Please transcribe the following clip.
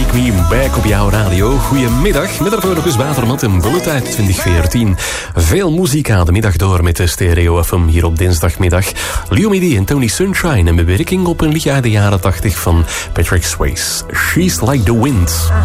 Take Me Back op jouw radio. Goedemiddag, met daarvoor nog eens Watermat en Bullet uit 2014. Veel muziek aan de middag door met de Stereo FM hier op dinsdagmiddag. Leo Midi en Tony Sunshine en bewerking op een liedje uit de jaren 80 van Patrick Swayze. She's Like the Wind.